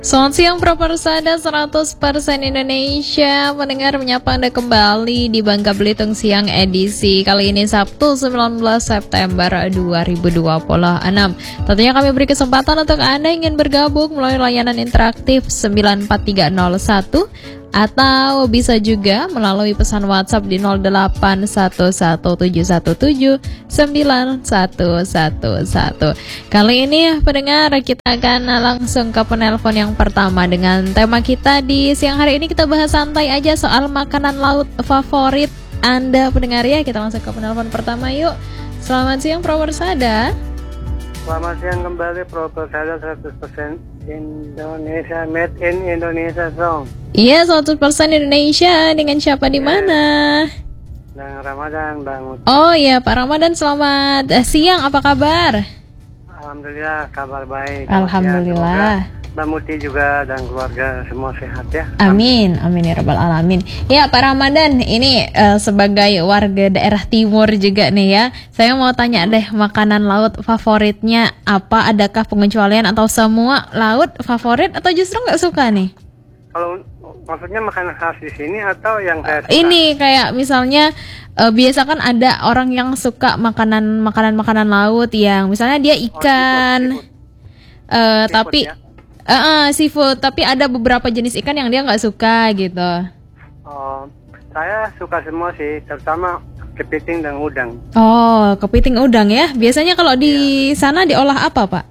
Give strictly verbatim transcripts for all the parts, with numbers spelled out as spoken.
Selamat siang Pro Persada seratus persen Indonesia. Mendengar menyapa Anda kembali di Bangka Belitung Siang edisi kali ini Sabtu sembilan belas September dua ribu dua puluh enam. Tentunya kami beri kesempatan untuk Anda yang ingin bergabung melalui layanan interaktif sembilan empat tiga nol satu atau bisa juga melalui pesan WhatsApp di nol delapan satu satu tujuh satu tujuh sembilan satu satu satu. Kali ini pendengar kita akan langsung ke penelpon yang pertama dengan tema kita di siang hari ini. Kita bahas santai aja soal makanan laut favorit Anda pendengar ya. Kita langsung ke penelpon pertama yuk. Selamat siang Pro Persada. Selamat siang kembali Pro Persada seratus persen Indonesia, made in Indonesia song. Iya, seratus persen Indonesia. Dengan siapa di mana? Dan Ramadan, Bang Muti. Oh iya, Pak Ramadan, selamat eh, siang. Apa kabar? Alhamdulillah, kabar baik. Alhamdulillah. Ya, Bang Muti juga dan keluarga semua sehat ya. Amin, amin ya rabbal alamin. Ya Pak Ramadan, ini uh, sebagai warga daerah timur juga nih ya, saya mau tanya deh, makanan laut favoritnya apa? Adakah pengecualian atau semua laut favorit atau justru nggak suka nih? Kalau maksudnya makanan khas di sini atau yang kayak suka? Ini kayak misalnya uh, biasa kan ada orang yang suka makanan makanan makanan laut yang misalnya dia ikan, oh, seafood, seafood. Uh, seafood, tapi ya? Uh, uh, seafood, tapi ada beberapa jenis ikan yang dia nggak suka gitu. Oh, saya suka semua sih, terutama kepiting dan udang. Oh, kepiting udang ya. Biasanya kalau di ya. sana diolah apa, Pak?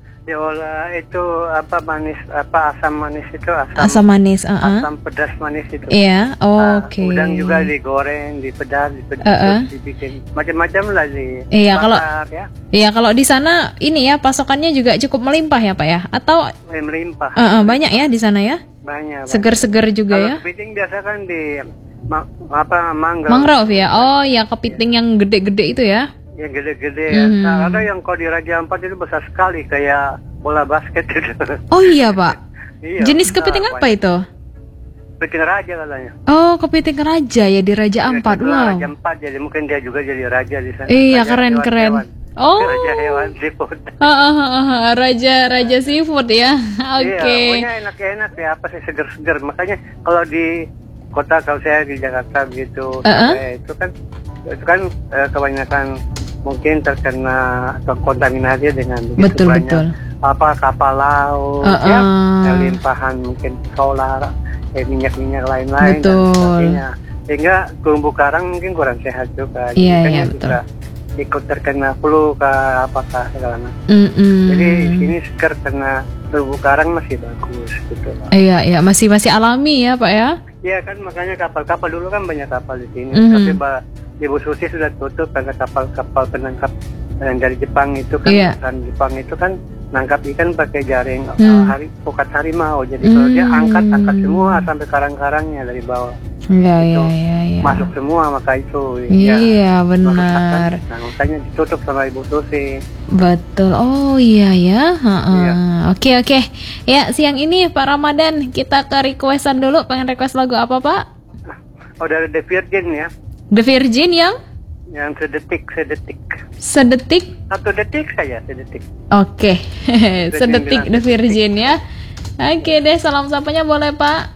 Diolah itu apa manis, apa asam manis itu asam. Asam manis, uh -uh. asam pedas manis itu. Iya, oh, oke. Okay. Uh, udang juga digoreng, dipedas, dipedas, uh -uh. dibikin macam-macam lah di. Iya, kalau ya. Iya, kalau di sana ini ya pasokannya juga cukup melimpah ya, Pak ya? Atau melimpah. Uh -uh, banyak ya di sana ya? Banyak. Segar-segar juga kalau ya? Kepiting biasa kan di ma apa mangrove. Mangrove ya. Oh, ya kepiting ya. yang gede-gede itu ya? Yang gede-gede ya. Hmm. Nah, ada yang kalau di Raja Ampat itu besar sekali kayak bola basket gitu. Oh iya, Pak. Iya, jenis kepiting apa banyak. itu? Kepiting raja katanya. Oh, kepiting raja ya di Raja Ampat. Wow. Raja Ampat, jadi mungkin dia juga jadi raja di sana. Iya, keren-keren. Oh. Raja hewan seafood. Uh, uh, uh, uh, raja raja seafood ya. Oke. Okay. Iya, pokoknya enak-enak ya, apa sih seger-seger. Makanya kalau di kota, kalau saya di Jakarta gitu, uh -uh. itu kan itu kan eh, kebanyakan mungkin terkena atau kontaminasi dengan begitu betul, banyak betul. apa kapal laut uh, ya, uh. limpahan mungkin solar, eh, minyak-minyak lain-lain dan sebagainya, sehingga terumbu karang mungkin kurang sehat juga. Iya, kan iya, juga betul. ikut terkena flu ke apakah segala macam. Mm -mm. Jadi ini seger karena terumbu karang masih bagus gitu. Iya, iya, masih masih alami ya, Pak ya. Iya kan, makanya kapal-kapal dulu kan banyak kapal di sini, mm-hmm. tapi Ibu Susi sudah tutup karena kapal-kapal penangkap yang dari Jepang itu kan, yeah. kan Jepang itu kan nangkap ikan pakai jaring mm. uh, hari pukat harimau, jadi mm. kalau dia angkat-angkat semua sampai karang-karangnya dari bawah. Iya, iya, iya, iya. Masuk semua maka itu. Iya, ya, benar. Nah, makanya ditutup sama Ibu Susi. Betul. Oh iya ya. Iya. Oke, oke. Ya, siang ini Pak Ramadan kita ke requestan dulu. Pengen request lagu apa, Pak? Oh, dari The Virgin ya. The Virgin yang? Yang sedetik, sedetik. Sedetik? Satu detik saja, sedetik. Oke. Okay. sedetik The Virgin ya. Oke okay deh, salam sapanya boleh, Pak?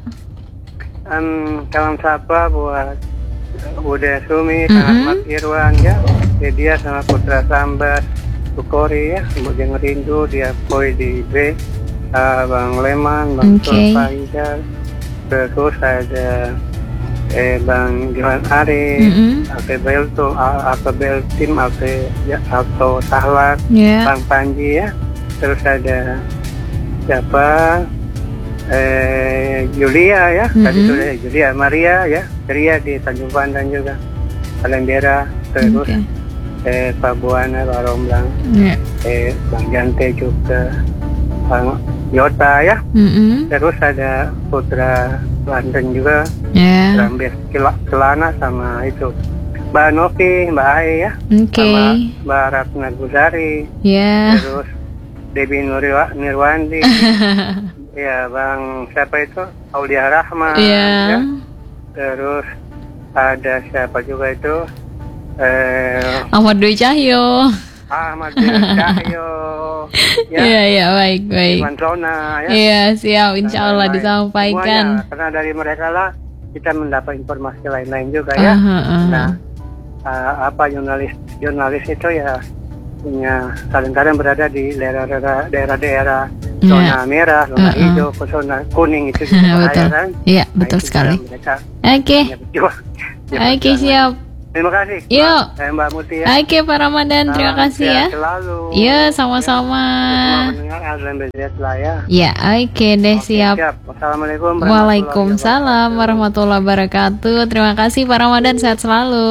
Um, salam sapa buat Bude Sumi, mm-hmm. Ahmad Irwan ya, dia sama Putra Sambas, Bukori ya, kemudian Rindu, dia Boy di B, uh, Bang Leman, Bang okay. Sulfaida, terus ada eh Bang Johan Ari, mm-hmm. Alte Belto, Alte Bel Tim, Alte ya, Alto Tahlat, yeah. Bang Panji ya, terus ada siapa? Eh Julia ya, mm-hmm. tadi sudah Julia Maria ya, Ria di Tanjung Pandan juga, Palembera, terus okay. eh Pak Buana, Pak Romblang, yeah. eh Bang Jante juga, Bang Yota ya, mm-hmm. terus ada Putra London juga, yeah. Rambir Celana sama itu Mbak Novi, Mbak Ai ya, okay. sama Mbak Ratna Guzari, yeah. terus Debbie Nurwa, Nirwandi. Ya, Bang siapa itu? Aulia Rahma, yeah. ya. Terus ada siapa juga itu? Eh, Ahmad Dwi Cahyo. Ahmad Cahyo. Ya, iya, iya, baik, baik. Iman Rona, ya. Iya, siap, insya Allah disampaikan. Semuanya, karena dari mereka lah kita mendapat informasi lain-lain juga ya. Uh, uh, uh. Nah, uh, apa jurnalis jurnalis itu ya punya kadang-kadang berada di daerah-daerah daerah-daerah zona yeah. merah, zona uh, uh. hijau, zona kuning itu juga bahaya kan? Iya, betul nah, sekali. Oke. Oke, okay, siap. Terima kasih. Yuk. Mbak, Mbak Muti ya. Oke, Pak Ramadan, terima Salam kasih ya. Selalu. Iya, sama-sama. Ya, ya oke okay deh, oke, siap. siap. Wassalamualaikum. Waalaikumsalam warahmatullahi wabarakatuh. Terima kasih Pak Ramadan, sehat selalu.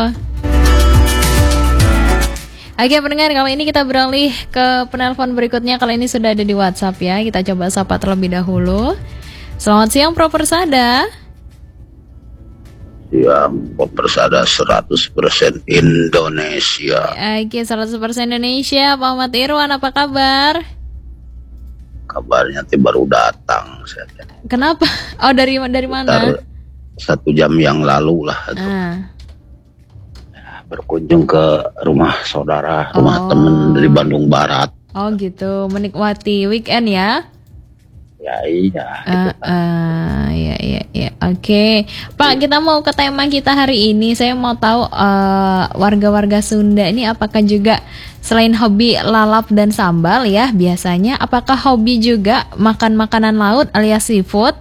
Oke pendengar, kali ini kita beralih ke penelpon berikutnya. Kali ini sudah ada di WhatsApp ya. Kita coba sapa terlebih dahulu. Selamat siang Pro Persada. Ya, Persada seratus persen Indonesia. Oke, seratus persen Indonesia. Pak Ahmad Irwan, apa kabar? Kabarnya nanti baru datang. Kenapa? Oh, dari dari mana? Bentar, satu jam yang lalu lah. Ah. Berkunjung ke rumah saudara, rumah oh. temen dari Bandung Barat. Oh gitu, menikmati weekend ya? Ya iya. Uh, uh, ya ya ya. Oke, okay. Pak, kita mau ke tema kita hari ini. Saya mau tahu uh, warga-warga Sunda ini apakah juga selain hobi lalap dan sambal ya biasanya, apakah hobi juga makan makanan laut alias seafood?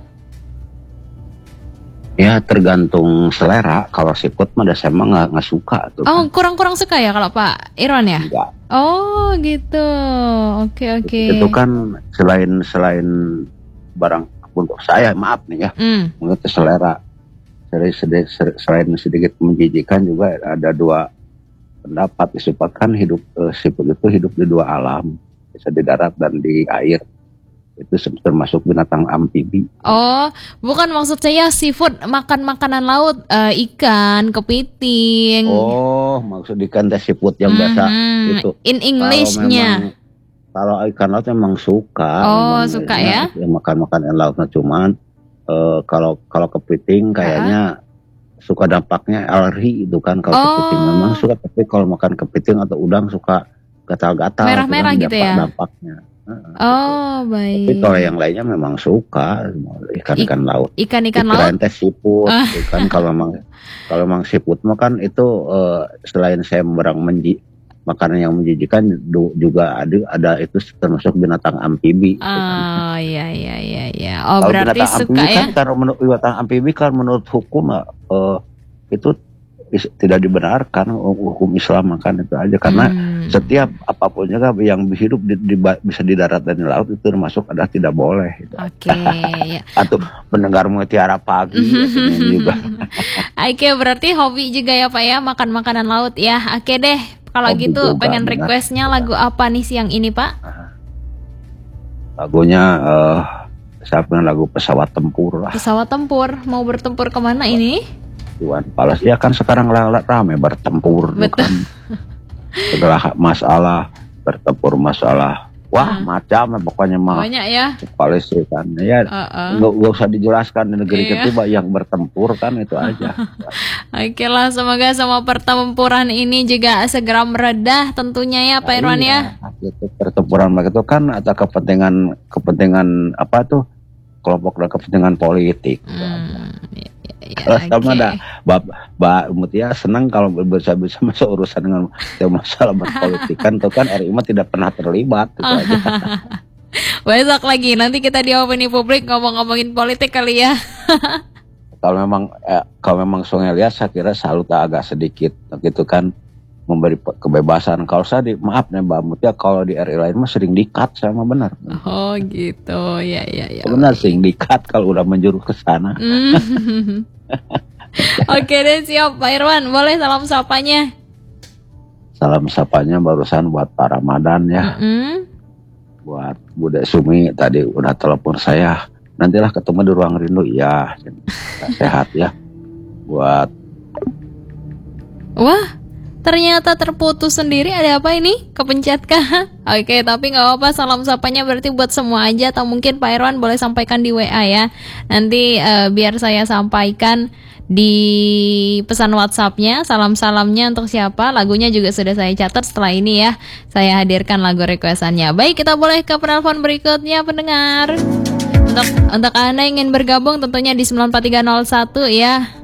Ya tergantung selera. Kalau seafood mah saya mah nggak nggak suka tuh. Oh kan. kurang-kurang suka ya kalau Pak Irwan ya? Enggak. Oh gitu. Oke okay, oke. Okay. Itu kan selain selain barang untuk saya maaf nih ya. Mm. Menurut selera. Dari sedikit, selain sedikit menjijikan juga ada dua pendapat disebutkan hidup uh, seafood itu hidup di dua alam, bisa di darat dan di air. Itu termasuk binatang amfibi. Oh, bukan maksud saya seafood makan makanan laut, uh, ikan, kepiting. Oh, maksud ikan teh seafood yang mm-hmm. biasa itu. In English-nya. Kalau ikan laut memang suka. Oh, memang, suka ya. ya? ya makan makanan lautnya cuman uh, kalau kalau kepiting kayaknya uh-huh. suka dampaknya alergi itu kan kalau oh. kepiting memang suka, tapi kalau makan kepiting atau udang suka gatal-gatal. Merah-merah gitu ya? Dampaknya. Oh gitu. Baik. Tapi kalau yang lainnya memang suka ikan-ikan laut. Ikan-ikan laut. Ikan seafood, ikan kalau memang kalau memang seafood mah kan itu uh, selain saya barang menji makanan yang menjijikan juga ada ada itu termasuk binatang amfibi. Oh kan. iya iya iya iya. Oh kalau berarti suka ya? Kan, karena menurut binatang amfibi kan menurut hukum uh, itu tidak dibenarkan hukum Islam kan itu aja karena hmm. setiap apapun juga yang hidup di, di, bisa di darat dan di laut itu termasuk ada tidak boleh. Gitu. Oke. Okay, ya. Atau pendengar Mutiara Pagi juga. Oke okay, berarti hobi juga ya Pak ya makan makanan laut ya. Oke okay deh kalau hobi gitu juga, pengen requestnya lagu apa nih siang ini Pak? Lagunya uh, saya pengen lagu pesawat tempur lah. Pesawat tempur mau bertempur kemana ini? Tuan Palas dia kan sekarang rame bertempur kan. Segala masalah bertempur masalah wah uh. macam pokoknya mah banyak ya Palas kan ya uh-uh. nggak, nggak usah dijelaskan di negeri iya. Kita yang bertempur kan itu aja. Oke lah semoga sama pertempuran ini juga segera meredah tentunya ya Pak Irwan ya. Gitu, pertempuran itu kan ada kepentingan kepentingan apa tuh kelompok dan kepentingan politik. Hmm. Ya, sama okay. Ada Mbak Mbak Mutia senang kalau bisa-bisa masuk urusan dengan masalah berpolitik kan tuh kan R I mah tidak pernah terlibat gitu aja. Besok lagi nanti kita di opini publik ngomong-ngomongin politik kali ya. Kalau memang eh, kalau memang Sungai Liat saya kira salut agak sedikit gitu kan memberi kebebasan. Kalau saya di, maaf nih Mbak Mutia kalau di R I lain mah sering di-cut sama benar. Oh gitu ya ya ya. Benar sering di-cut kalau udah menjurus ke sana. Oke deh siap Pak Irwan, boleh salam sapanya? Salam sapanya barusan buat Pak Ramadan ya. Mm-hmm. Buat Bude Sumi tadi udah telepon saya. Nantilah ketemu di ruang rindu ya. Sehat ya. Buat wah ternyata terputus sendiri. Ada apa ini? Kepencet kah? Oke, tapi nggak apa-apa, salam sapanya berarti buat semua aja. Atau mungkin Pak Irwan boleh sampaikan di W A ya. Nanti uh, biar saya sampaikan di pesan WhatsApp-nya, salam-salamnya untuk siapa. Lagunya juga sudah saya catat, setelah ini ya saya hadirkan lagu requestannya. Baik, kita boleh ke penelpon berikutnya pendengar. Untuk untuk Anda yang ingin bergabung tentunya di sembilan empat tiga nol satu ya.